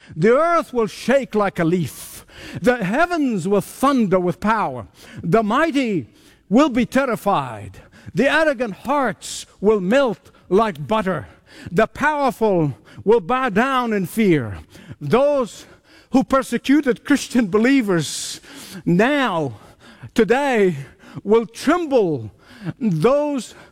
The earth will shake like a leaf. The heavens will thunder with power. The mighty will be terrified. The arrogant hearts will melt like butter. The powerful will bow down in fear. Those who persecuted Christian believers today, will tremble. Those